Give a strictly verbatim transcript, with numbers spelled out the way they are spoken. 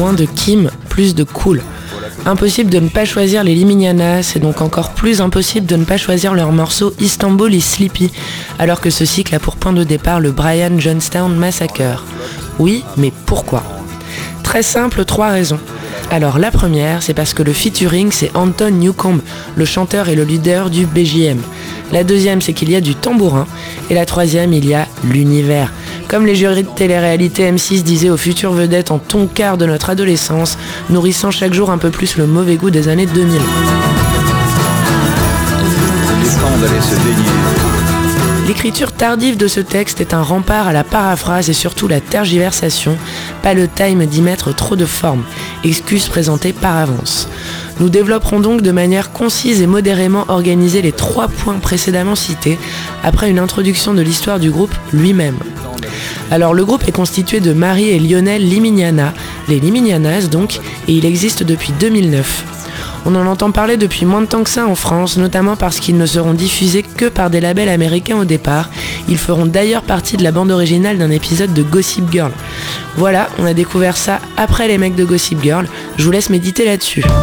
moins de Kim, plus de cool. Impossible de ne pas choisir les Liminiana, c'est donc encore plus impossible de ne pas choisir leur morceau Istanbul is Sleepy, alors que ce cycle a pour point de départ le Brian Jonestown Massacre. Oui, mais pourquoi ? Très simple, trois raisons. Alors la première, c'est parce que le featuring, c'est Anton Newcombe, le chanteur et le leader du B J M. La deuxième, c'est qu'il y a du tambourin. Et la troisième, il y a l'univers. Comme les jurys de télé-réalité M six disaient aux futures vedettes en ton-quart de notre adolescence, nourrissant chaque jour un peu plus le mauvais goût des années deux mille. L'écriture tardive de ce texte est un rempart à la paraphrase et surtout la tergiversation, pas le time d'y mettre trop de forme, excuse présentée par avance. Nous développerons donc de manière concise et modérément organisée les trois points précédemment cités, après une introduction de l'histoire du groupe lui-même. Alors le groupe est constitué de Marie et Lionel Liminiana, les Liminianas donc, et il existe depuis deux mille neuf. On en entend parler depuis moins de temps que ça en France, notamment parce qu'ils ne seront diffusés que par des labels américains au départ. Ils feront d'ailleurs partie de la bande originale d'un épisode de Gossip Girl. Voilà, on a découvert ça après les mecs de Gossip Girl. Je vous laisse méditer là-dessus.